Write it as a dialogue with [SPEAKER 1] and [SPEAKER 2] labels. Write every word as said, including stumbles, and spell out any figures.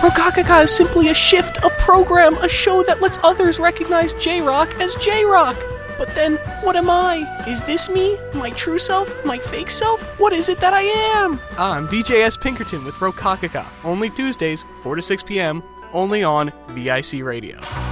[SPEAKER 1] Rokakaka is simply a shift, a program, a show that lets others recognize J-Rock as J-Rock. But then, what am I? Is this me? My true self? My fake self? What is it that I am? I'm D J S Pinkerton with Rokakaka. Only Tuesdays, four to six p.m., only on V I C Radio.